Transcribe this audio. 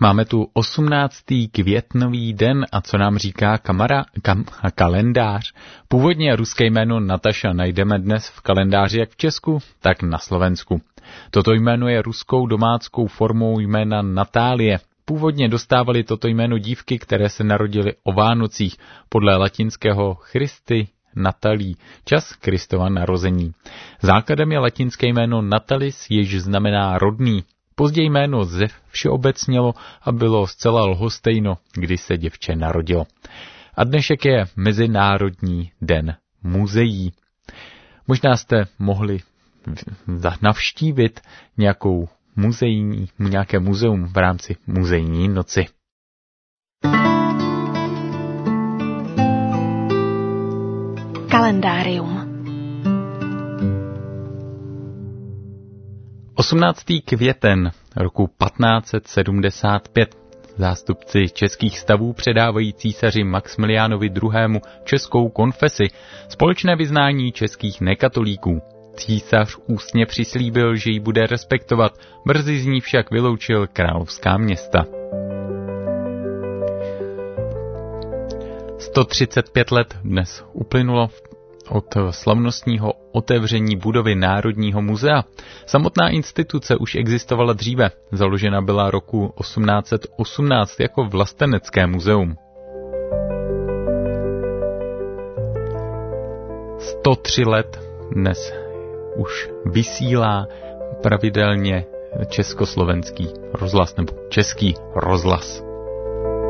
Máme tu 18. květnový den a co nám říká kalendář? Původně ruské jméno Nataša najdeme dnes v kalendáři jak v Česku, tak na Slovensku. Toto jméno je ruskou domáckou formou jména Natálie. Původně dostávali toto jméno dívky, které se narodily o Vánocích, podle latinského Christi Natalí, čas Kristova narození. Základem je latinské jméno Natalis, jež znamená rodný. Později jméno všeobecnělo a bylo zcela lhostejno, kdy se děvče narodilo. A dnešek je Mezinárodní den muzeí. Možná jste mohli navštívit nějaké muzeum v rámci muzejní noci. Kalendárium. 18. květen roku 1575. Zástupci českých stavů předávají císaři Maxmiliánovi II. Českou konfesi, společné vyznání českých nekatolíků. Císař ústně přislíbil, že ji bude respektovat, brzy z ní však vyloučil královská města. 135 let dnes uplynulo od slavnostního otevření budovy Národního muzea. Samotná instituce už existovala dříve, založena byla roku 1818 jako vlastenecké muzeum. 103 let dnes už vysílá pravidelně československý rozhlas nebo Český rozhlas.